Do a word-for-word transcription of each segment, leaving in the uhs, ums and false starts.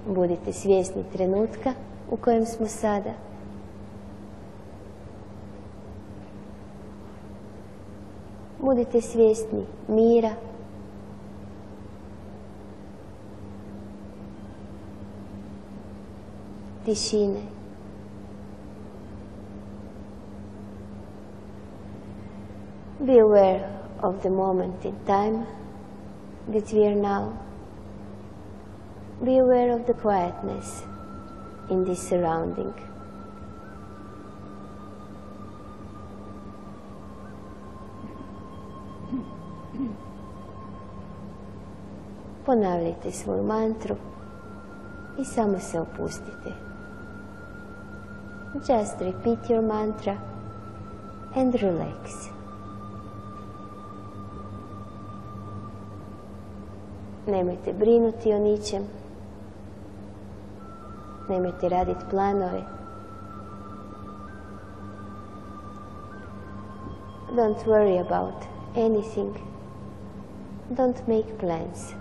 Budite svjesni trenutka u kojem smo sada. Budite svjesni mira, tišine. Be aware of the moment in time that we are now. Be aware of the quietness in this surrounding. Ponavljajte svoju mantru i samo se opustite. Just repeat your mantra and relax. Nemojte brinuti o ničem. Nemojte raditi planove. Don't worry about anything. Don't make plans.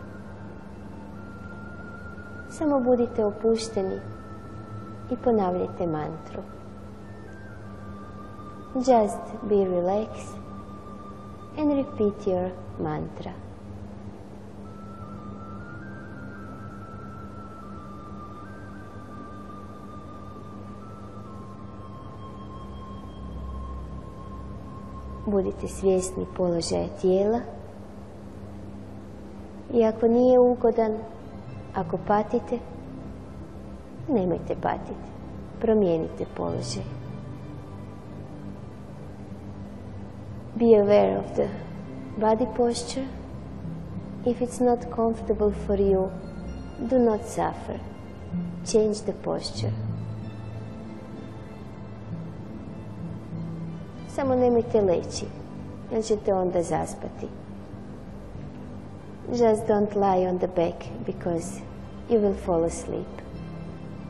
Samo budite opušteni i ponavljajte mantru. Just be relaxed and repeat your mantra. Budite svjesni položaja tijela i ako nije ugodan, ako patite, nemojte patiti. Promijenite položaj. Be aware of the body posture. If it's not comfortable for you, do not suffer. Change the posture. Samo nemojte leći, jer ćete onda zaspati. Just don't lie on the back because you will fall asleep.